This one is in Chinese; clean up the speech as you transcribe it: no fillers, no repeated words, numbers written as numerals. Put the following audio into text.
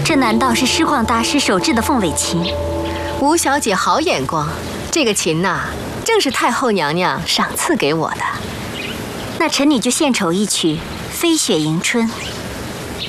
这难道是诗况大师手制的凤尾琴？ 吴小姐好眼光，这个琴呐，正是太后娘娘赏赐给我的。 那臣女就献丑一曲《飞雪迎春》。